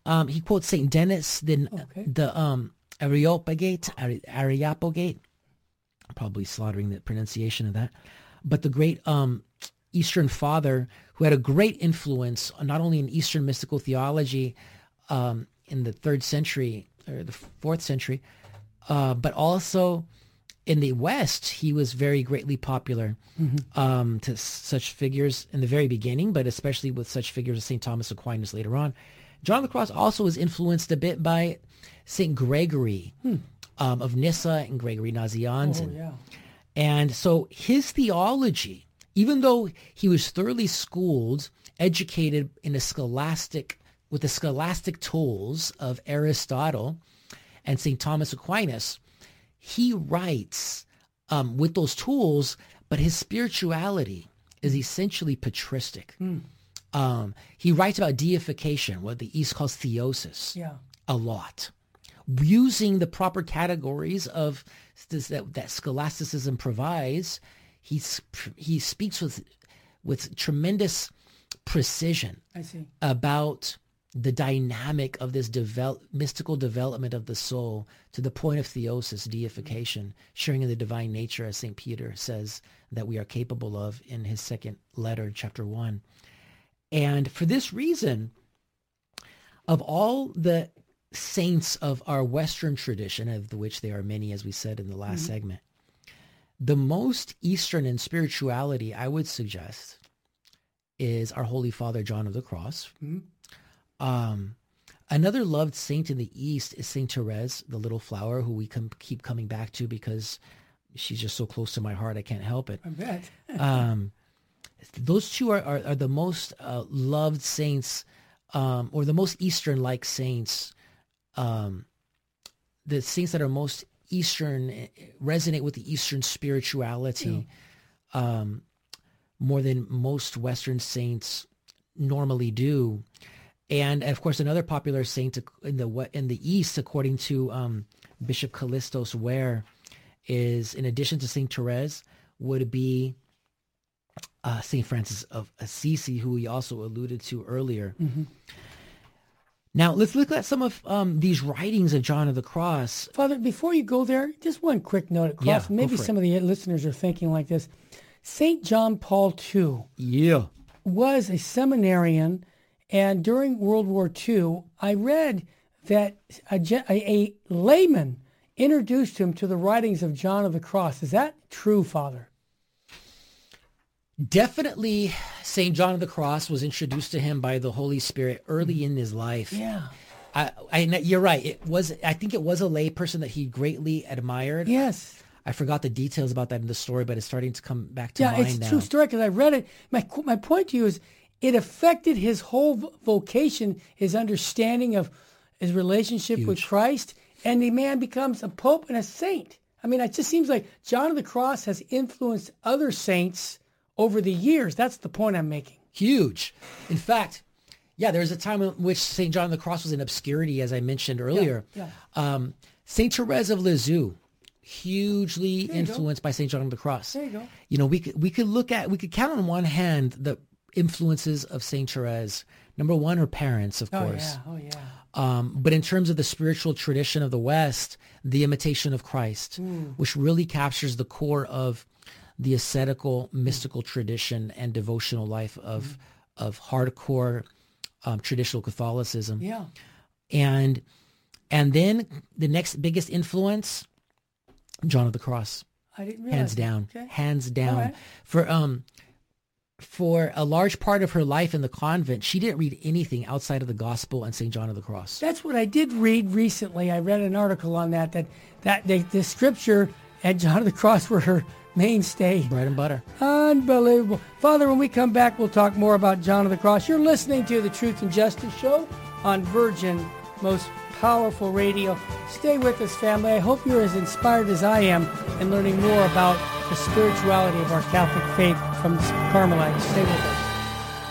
He quotes Saint Denis, then the Areopagite. I'm probably slaughtering the pronunciation of that, but the great Eastern father who had a great influence not only in Eastern mystical theology in the 3rd century or the 4th century, but also in the West. He was very greatly popular to such figures in the very beginning, but especially with such figures as St. Thomas Aquinas later on. John of the Cross also was influenced a bit by St. Gregory of Nyssa and Gregory Nazianzen. And so his theology, even though he was thoroughly schooled, educated in with the scholastic tools of Aristotle and St. Thomas Aquinas, he writes with those tools, but his spirituality is essentially patristic. He writes about deification, what the East calls theosis, a lot, using the proper categories of that scholasticism provides. He speaks with tremendous precision about the dynamic of this mystical development of the soul to the point of theosis, deification, sharing in the divine nature, as St. Peter says that we are capable of in his 2nd letter, chapter 1. And for this reason, of all the saints of our Western tradition, of which there are many, as we said in the last segment, the most Eastern in spirituality, I would suggest, is our Holy Father John of the Cross. Another loved saint in the East is Saint Therese, the Little Flower, who we keep coming back to because she's just so close to my heart. I can't help it. I bet. Those two are the most loved saints, or the most Eastern-like saints. The saints that are most Eastern resonate with the Eastern spirituality more than most Western saints normally do. And of course, another popular saint in the East, according to Bishop Callistos Ware, is, in addition to Saint Therese, would be Saint Francis of Assisi, who we also alluded to earlier. Now, let's look at some of these writings of John of the Cross. Father, before you go there, just one quick note across. Maybe some of the listeners are thinking like this. St. John Paul II was a seminarian, and during World War II, I read that a layman introduced him to the writings of John of the Cross. Is that true, Father? Definitely, St. John of the Cross was introduced to him by the Holy Spirit early in his life. You're right. I think it was a lay person that he greatly admired. Yes. I forgot the details about that in the story, but it's starting to come back to mind now. Yeah, it's a true story because I read it. My point to you is it affected his whole vocation, his understanding of his relationship with Christ, and the man becomes a pope and a saint. I mean, it just seems like John of the Cross has influenced other saints over the years. That's the point I'm making. Huge. In fact, there was a time in which St. John of the Cross was in obscurity, as I mentioned earlier. St. Therese of Lisieux, hugely influenced by St. John of the Cross. There you go. You know, we could count on one hand the influences of St. Therese. Number one, her parents, of course. But in terms of the spiritual tradition of the West, the Imitation of Christ, which really captures the core of the ascetical, mystical tradition and devotional life of hardcore traditional Catholicism. And then the next biggest influence, John of the Cross. I didn't realize. Hands down. Right. For a large part of her life in the convent, she didn't read anything outside of the Gospel and St. John of the Cross. That's what I did read recently. I read an article on that the Scripture and John of the Cross were her mainstay. Bread and butter. Unbelievable. Father, when we come back, we'll talk more about John of the Cross. You're listening to the Truth and Justice Show on Virgin, most powerful radio. Stay with us, family. I hope you're as inspired as I am in learning more about the spirituality of our Catholic faith from the Carmelites. Stay with us.